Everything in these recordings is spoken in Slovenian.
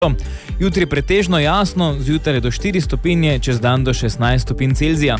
Jutri pretežno jasno, zjutraj do 4 stopinje, čez dan do 16 stopinj Celzija.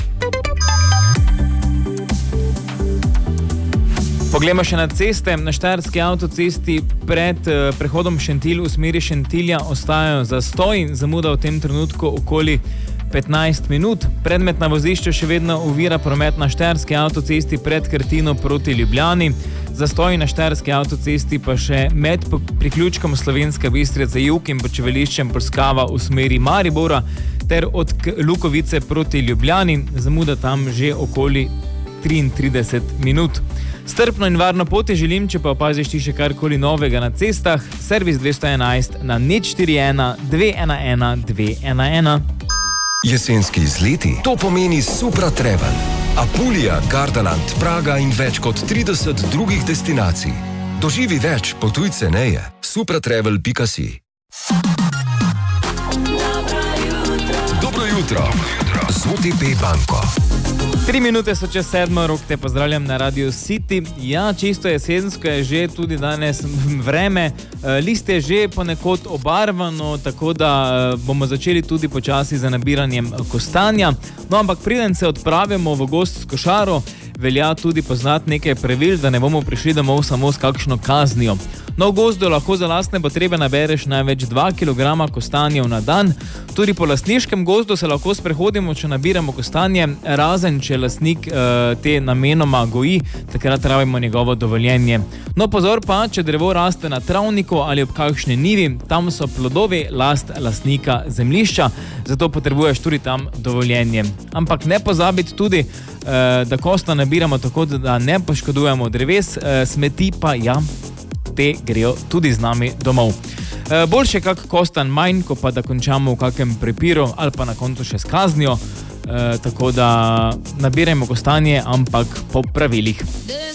Poglejmo še na ceste. Na štajerski avtocesti pred prehodom Šentilj v smeri Šentilja ostajajo zastoji, zamuda v tem trenutku okoli 15 minut. Predmetna vozišča še vedno ovira promet na štajerski avtocesti pred Krtino proti Ljubljani. Zastoji na štajerski avtocesti pa še med priključkom Slovenska Bistrica jug in počivališčem Polskava v smeri Maribora ter od Lukovice proti Ljubljani. Zamuda tam že okoli 33 minut. Strpno in varno poti želim, če pa opaziš ti še karkoli novega na cestah. Servis 211 na 041 211 211. Jesenski izleti, to pomeni Supra Travel. Apulija, Gardaland, Praga in več kot 30 drugih destinacij. Doživi več, potuj ceneje. supratravel.si. Dobro jutro z OTP banko. 3 minute so čez 7, Rok te pozdravljam na Radio City. Ja, čisto jesensko je že tudi danes vreme. List je že ponekod obarvano, tako da bomo začeli tudi počasi za nabiranjem kostanja. No, ampak preden se odpravimo v gozd s košaro, velja tudi poznati nekaj pravil, da ne bomo prišli domov samo s kakšno kaznijo. No, v gozdu lahko za lastne potrebe nabereš največ 2 kg kostanjev na dan. Tudi po lastniškem gozdu se lahko sprehodimo, če nabiramo kostanje, razen če lastnik te namenoma goji, takrat rabimo njegovo dovoljenje. No, pozor pa, če drevo raste na travniku ali ob kakšni njivi, tam so plodovi last lastnika zemljišča, zato potrebuješ tudi tam dovoljenje. Ampak ne pozabiti tudi, da kosta nabiramo tako, da ne poškodujemo dreves, smeti pa ja, te grejo tudi z nami domov. Boljše kak kostan manj, ko pa da končamo v kakem prepiru ali pa na koncu še s kaznijo, tako da nabirajmo kostanje, ampak po pravilih.